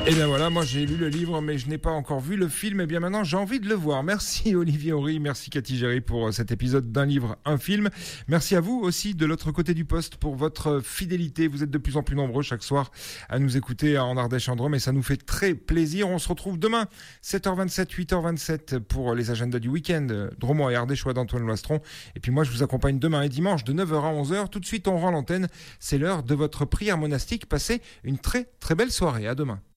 Et bien voilà, moi j'ai lu le livre, mais je n'ai pas encore vu le film. Et bien maintenant, j'ai envie de le voir. Merci Olivier Horry, merci Cathy Géry pour cet épisode d'un livre, un film. Merci à vous aussi de l'autre côté du poste pour votre fidélité. Vous êtes de plus en plus nombreux chaque soir à nous écouter en Ardèche en Drôme et ça nous fait très plaisir. On se retrouve demain, 7h27, 8h27 pour les agendas du week-end. Dromois et Ardéchois d'Antoine Loistron. Et puis moi, je vous accompagne demain et dimanche de 9h à 11h. Tout de suite, on rend l'antenne. C'est l'heure de votre prière monastique. Passez une très très belle soirée. À demain.